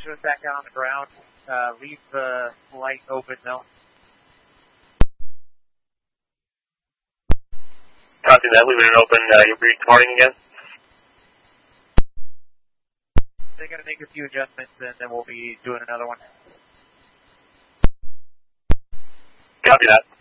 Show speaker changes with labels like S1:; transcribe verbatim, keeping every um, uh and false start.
S1: pushing us back down on the ground. Uh, leave the light open, though.
S2: Copy that, leaving it open. Uh, you'll be departing again?
S1: They're going to make a few adjustments, and then we'll be doing another one.
S2: Copy that.